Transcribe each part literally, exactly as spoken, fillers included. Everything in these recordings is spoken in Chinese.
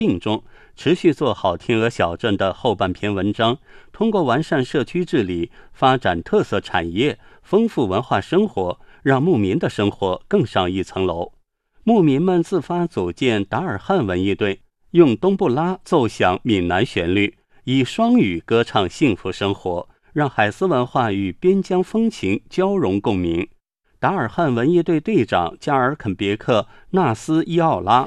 病中，持续做好天鹅小镇的后半篇文章，通过完善社区治理、发展特色产业、丰富文化生活，让牧民的生活更上一层楼。牧民们自发组建达尔汉文艺队，用冬不拉奏响闽南旋律，以双语歌唱幸福生活，让海丝文化与边疆风情交融共鸣。达尔汉文艺队队长加尔肯别克纳斯伊奥拉，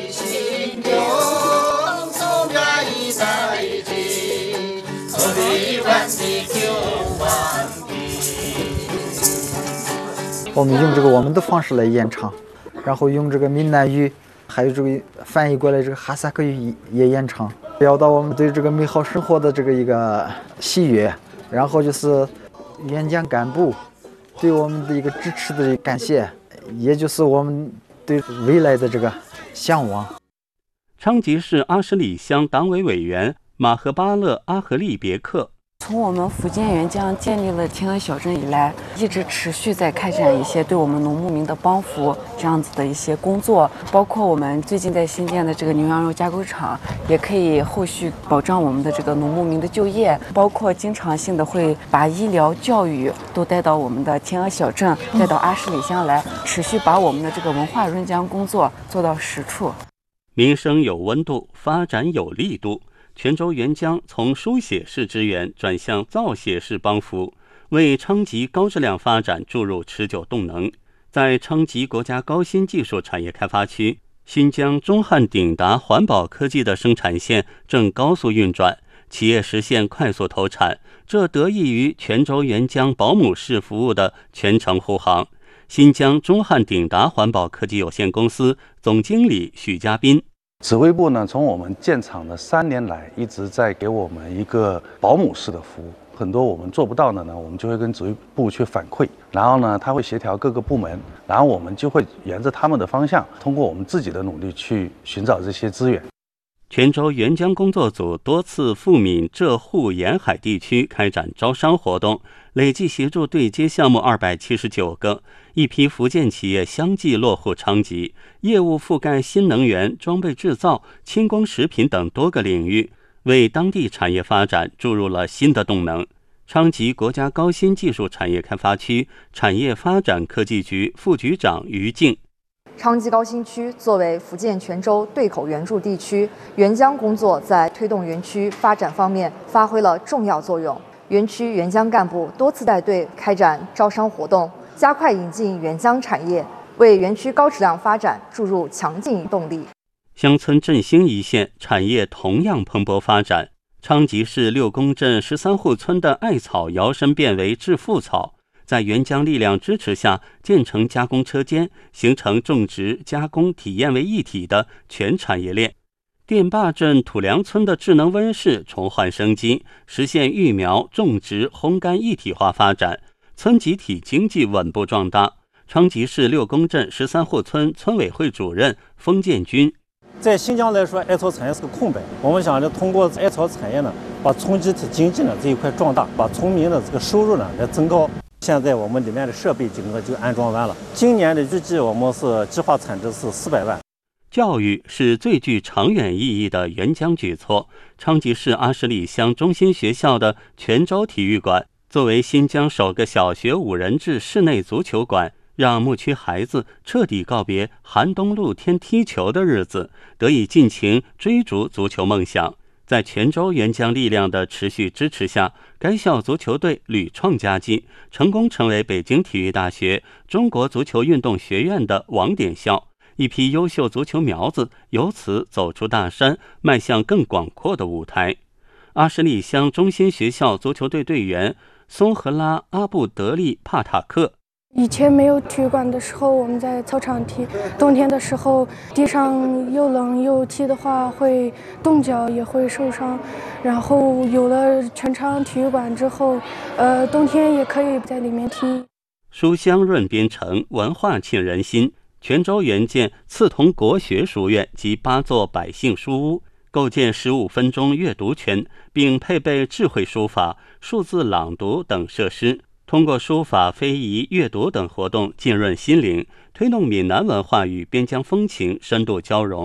我们用这个我们的方式来演唱，然后用这个闽南语还有这个翻译过来这个哈萨克语也演唱，表达我们对这个美好生活的这个一个喜悦，然后就是演讲干部对我们的一个支持的感谢，也就是我们对未来的这个向往。 昌吉市阿什里乡党委委员马赫巴勒阿合利别克， 从我们福建援疆建立了天鹅小镇以来，一直持续在开展一些对我们农牧民的帮扶这样子的一些工作，包括我们最近在新建的这个牛羊肉加工厂，也可以后续保障我们的这个农牧民的就业，包括经常性的会把医疗、教育都带到我们的天鹅小镇，带到阿什里乡来，持续把我们的这个文化润疆工作做到实处。 民生有温度，发展有力度。泉州援疆从书写式支援转向造写式帮扶，为昌吉高质量发展注入持久动能。在昌吉国家高新技术产业开发区，新疆中汉鼎达环保科技的生产线正高速运转，企业实现快速投产，这得益于泉州援疆保姆式服务的全程护航。新疆中汉鼎达环保科技有限公司总经理许家斌， 指挥部呢，从我们建厂的三年来，一直在给我们一个保姆式的服务。很多我们做不到的呢，我们就会跟指挥部去反馈，然后呢，他会协调各个部门，然后我们就会沿着他们的方向，通过我们自己的努力去寻找这些资源。 泉州援疆工作组多次赴闽浙沪沿海地区开展招商活动，累计协助对接项目二百七十九个，一批福建企业相继落户昌吉，业务覆盖新能源、装备制造、轻工食品等多个领域，为当地产业发展注入了新的动能。昌吉国家高新技术产业开发区产业发展科技局副局长于静， 昌吉高新区作为福建泉州对口援助地区，援疆工作在推动园区发展方面发挥了重要作用。园区援疆干部多次带队开展招商活动，加快引进援疆产业，为园区高质量发展注入强劲动力。 乡村振兴一线产业同样蓬勃发展。昌吉市六公镇十三户村的艾草摇身变为致富草，在援疆力量支持下，建成加工车间，形成种植、加工、体验为一体的全产业链。电坝镇土梁村的智能温室重焕生机，实现育苗、种植、烘干一体化发展，村集体经济稳步壮大。昌吉市六公镇十三户村村委会主任封建军， 在新疆来说，艾草产业是个空白，我们想着通过艾草产业呢，把村集体经济呢这一块壮大，把村民的这个收入呢来增高。现在我们里面的设备整个就安装完了，今年的预计我们是计划产值是四百万。 教育是最具长远意义的援疆举措。昌吉市阿什里乡中心学校的泉州体育馆，作为新疆首个小学五人制室内足球馆，让牧区孩子彻底告别寒冬露天踢球的日子，得以尽情追逐足球梦想。在泉州援疆力量的持续支持下，该校足球队屡创佳绩，成功成为北京体育大学中国足球运动学院的网点校。一批优秀足球苗子由此走出大山，迈向更广阔的舞台。阿什里乡中心学校足球队队员松和拉阿布德利帕塔克， 以前没有体育馆的时候，我们在操场踢，冬天的时候地上又冷又踢的话会冻脚，也会受伤。然后有了全场体育馆之后，呃，冬天也可以在里面踢。 书香润边城，文化沁人心。泉州援建刺桐国学书院及八座百姓书屋，构建十五分钟阅读圈，并配备智慧书法、数字朗读等设施，通过书法、非遗、阅读等活动浸润心灵，推动闽南文化与边疆风情深度交融。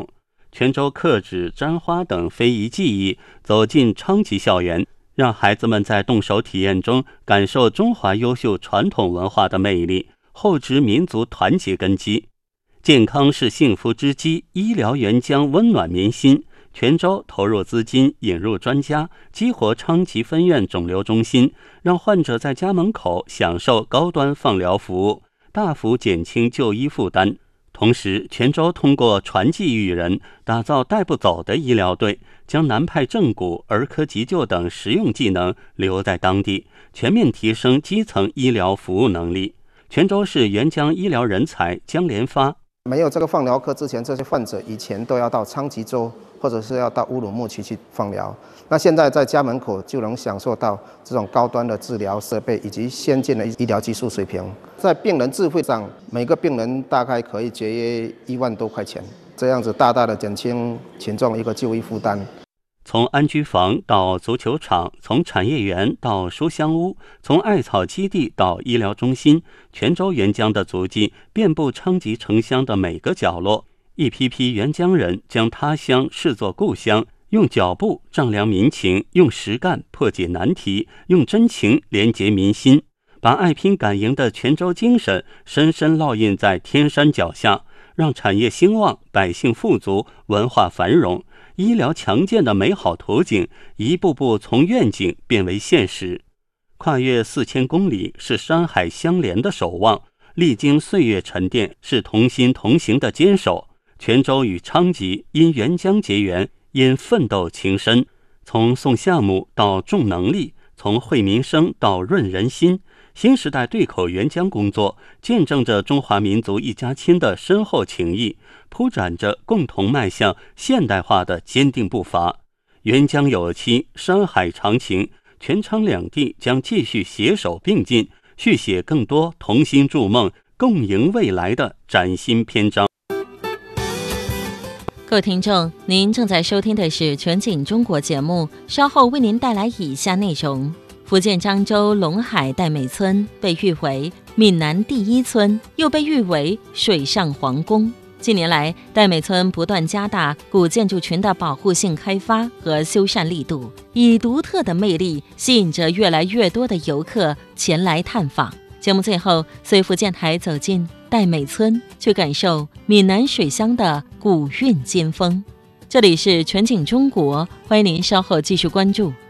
泉州刻纸、粘花等非遗技艺走进昌吉校园，让孩子们在动手体验中感受中华优秀传统文化的魅力，厚植民族团结根基。健康是幸福之基，医疗援疆温暖民心。泉州投入资金引入专家，激活昌吉分院肿瘤中心，让患者在家门口享受高端放疗服务，大幅减轻就医负担。同时，泉州通过传技育人，打造带不走的医疗队，将南派正骨、儿科急救等实用技能留在当地，全面提升基层医疗服务能力。泉州市援疆医疗人才姜连发： 没有这个放疗科之前，这些患者以前都要到昌吉州或者是要到乌鲁木齐去放疗，那现在在家门口就能享受到这种高端的治疗设备以及先进的医疗技术水平。在病人自费上，每个病人大概可以节约一万多块钱，这样子大大的减轻群众一个就医负担。 从安居房到足球场，从产业园到书香屋，从艾草基地到医疗中心，泉州援疆的足迹遍布昌吉城乡的每个角落。一批批援疆人将他乡视作故乡，用脚步丈量民情，用实干破解难题，用真情连结民心，把爱拼敢赢的泉州精神深深烙印在天山脚下，让产业兴旺，百姓富足，文化繁荣，医疗强健的美好图景一步步从愿景变为现实。跨越四千公里，是山海相连的守望；历经岁月沉淀，是同心同行的坚守。泉州与昌吉因援疆结缘，因奋斗情深，从送项目到重能力，从惠民生到润人心。新时代对口援疆工作见证着中华民族一家亲的深厚情谊，铺展着共同迈向现代化的坚定步伐。援疆有期，山海长情，泉昌两地将继续携手并进，续写更多同心筑梦、共赢未来的崭新篇章。 各位听众，您正在收听的是全景中国节目，稍后为您带来以下内容。福建漳州龙海戴美村被誉为闽南第一村，又被誉为水上皇宫。近年来，戴美村不断加大古建筑群的保护性开发和修缮力度，以独特的魅力吸引着越来越多的游客前来探访。节目最后，随福建台走进戴美村，去感受闽南水乡的古韵今风。这里是全景中国，欢迎您稍后继续关注。